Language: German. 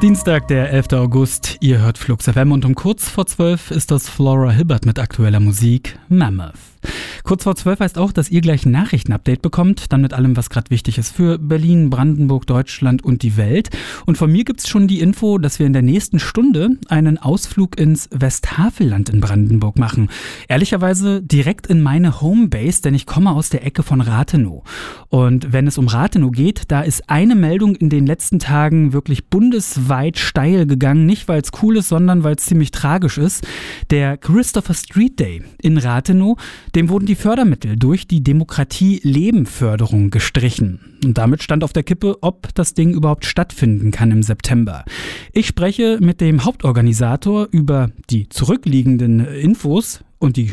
Dienstag, der 11. August. Ihr hört Flux FM und um kurz vor 12 ist das Flora Hibbert mit aktueller Musik Mammoth. Kurz vor 12 heißt auch, dass ihr gleich ein Nachrichtenupdate bekommt, dann mit allem, was gerade wichtig ist für Berlin, Brandenburg, Deutschland und die Welt. Und von mir gibt's schon die Info, dass wir in der nächsten Stunde einen Ausflug ins Westhavelland in Brandenburg machen. Ehrlicherweise direkt in meine Homebase, denn ich komme aus der Ecke von Rathenow. Und wenn es um Rathenow geht, da ist eine Meldung in den letzten Tagen wirklich bundesweit steil gegangen. Nicht, weil es cool ist, sondern weil es ziemlich tragisch ist. Der Christopher Street Day in Rathenow, dem wurden die Fördermittel durch die Demokratie-Leben-Förderung gestrichen. Und damit stand auf der Kippe, ob das Ding überhaupt stattfinden kann im September. Ich spreche mit dem Hauptorganisator über die zurückliegenden Infos und die